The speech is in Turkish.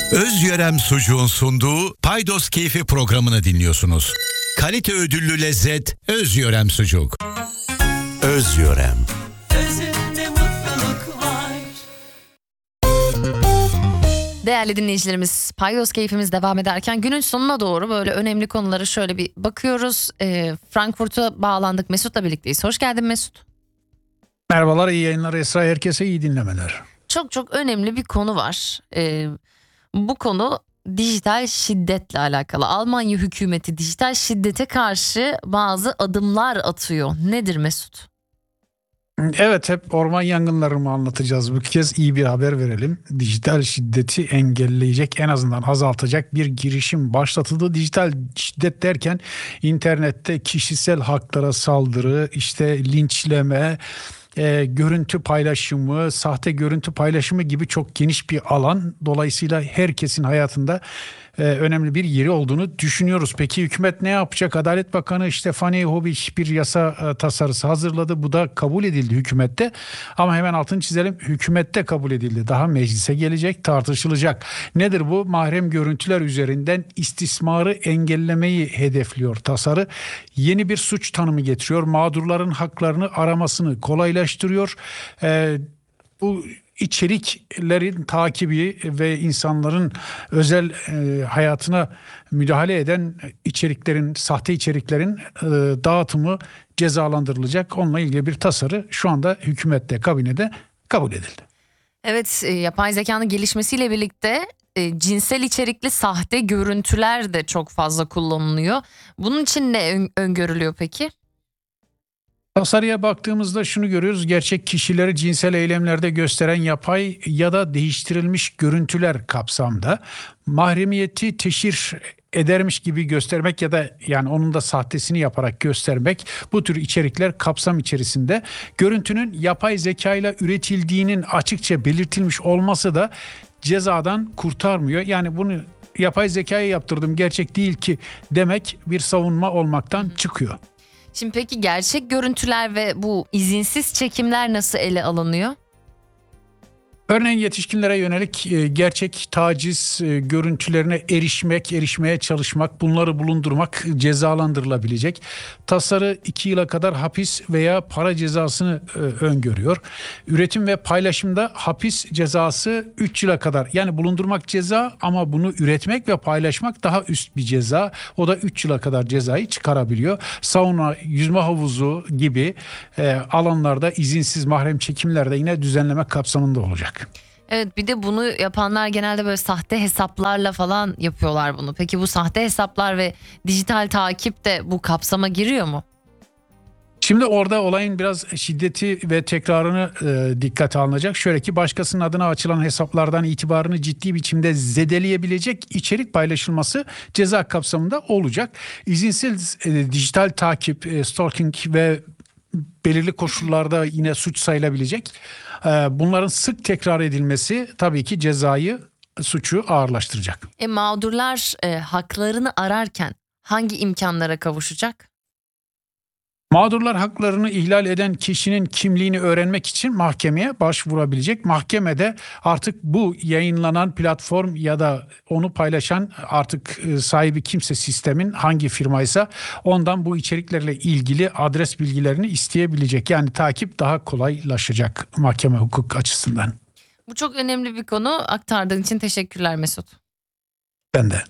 Özyörem Sucuğun sunduğu Paydos Keyfi programını dinliyorsunuz. Kalite ödüllü lezzet Özyörem Sucuk. Özyörem. Özünde mutluluk var. Değerli dinleyicilerimiz, Paydos Keyfimiz devam ederken günün sonuna doğru böyle önemli konuları şöyle bir bakıyoruz. Frankfurt'a bağlandık, Mesut'la birlikteyiz. Hoş geldin Mesut. Merhabalar, iyi yayınlar Esra, herkese iyi dinlemeler. Çok önemli bir konu var. Bu konu dijital şiddetle alakalı. Almanya hükümeti dijital şiddete karşı bazı adımlar atıyor. Nedir Mesut? Evet, hep orman yangınlarını anlatacağız. Bu kez iyi bir haber verelim. Dijital şiddeti engelleyecek, en azından azaltacak bir girişim başlatıldı. Dijital şiddet derken internette kişisel haklara saldırı, işte linçleme, görüntü paylaşımı, sahte görüntü paylaşımı gibi çok geniş bir alan. Dolayısıyla herkesin hayatında önemli bir yeri olduğunu düşünüyoruz. Peki hükümet ne yapacak? Adalet Bakanı Stefanie Hobich bir yasa tasarısı hazırladı. Bu da kabul edildi hükümette. Ama hemen altını çizelim. Hükümette kabul edildi. Daha meclise gelecek, tartışılacak. Nedir bu? Mahrem görüntüler üzerinden istismarı engellemeyi hedefliyor tasarı. Yeni bir suç tanımı getiriyor. Mağdurların haklarını aramasını kolaylaştırıyor. Bu içeriklerin takibi ve insanların özel hayatına müdahale eden içeriklerin, sahte içeriklerin dağıtımı cezalandırılacak. Onunla ilgili bir tasarı şu anda hükümette, kabinede kabul edildi. Evet, yapay zekanın gelişmesiyle birlikte cinsel içerikli sahte görüntüler de çok fazla kullanılıyor. Bunun için ne öngörülüyor peki? Tasarıya baktığımızda şunu görüyoruz. Gerçek kişileri cinsel eylemlerde gösteren yapay ya da değiştirilmiş görüntüler kapsamda. Mahremiyeti teşhir edermiş gibi göstermek ya da yani onun da sahtesini yaparak göstermek, bu tür içerikler kapsam içerisinde. Görüntünün yapay zeka ile üretildiğinin açıkça belirtilmiş olması da cezadan kurtarmıyor. Yani bunu yapay zekaya yaptırdım, gerçek değil ki demek bir savunma olmaktan çıkıyor. Şimdi peki gerçek görüntüler ve bu izinsiz çekimler nasıl ele alınıyor? Örneğin yetişkinlere yönelik gerçek taciz görüntülerine erişmeye çalışmak, bunları bulundurmak cezalandırılabilecek. Tasarı 2 yıla kadar hapis veya para cezasını öngörüyor. Üretim ve paylaşımda hapis cezası 3 yıla kadar. Yani bulundurmak ceza ama bunu üretmek ve paylaşmak daha üst bir ceza. O da 3 yıla kadar cezayı çıkarabiliyor. Sauna, yüzme havuzu gibi alanlarda izinsiz mahrem çekimler de yine düzenleme kapsamında olacak. Evet, bir de bunu yapanlar genelde böyle sahte hesaplarla falan yapıyorlar bunu. Peki bu sahte hesaplar ve dijital takip de bu kapsama giriyor mu? Şimdi orada olayın biraz şiddeti ve tekrarını dikkate alınacak. Şöyle ki, başkasının adına açılan hesaplardan itibarını ciddi biçimde zedeleyebilecek içerik paylaşılması ceza kapsamında olacak. İzinsiz dijital takip, stalking ve belirli koşullarda yine suç sayılabilecek. Bunların sık tekrar edilmesi tabii ki suçu ağırlaştıracak. Mağdurlar haklarını ararken hangi imkanlara kavuşacak? Mağdurlar haklarını ihlal eden kişinin kimliğini öğrenmek için mahkemeye başvurabilecek. Mahkemede artık bu yayınlanan platform ya da onu paylaşan artık sahibi kimse, sistemin hangi firmaysa, ondan bu içeriklerle ilgili adres bilgilerini isteyebilecek. Yani takip daha kolaylaşacak mahkeme hukuk açısından. Bu çok önemli bir konu. Aktardığın için teşekkürler Mesut. Ben de.